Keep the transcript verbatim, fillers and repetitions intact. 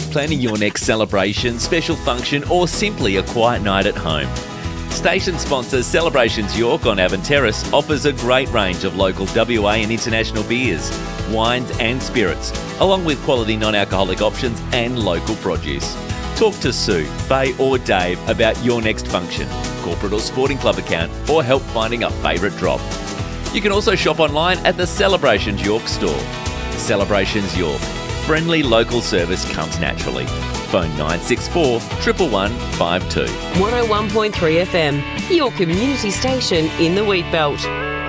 planning your next celebration, special function or simply a quiet night at home. Station sponsor Celebrations York on Avon Terrace offers a great range of local W A and international beers, wines and spirits, along with quality non-alcoholic options and local produce. Talk to Sue, Faye or Dave about your next function, corporate or sporting club account, or help finding a favourite drop. You can also shop online at the Celebrations York store. Celebrations York. Friendly local service comes naturally. Phone nine six four, one one one, five two. one oh one point three F M, your community station in the Wheatbelt.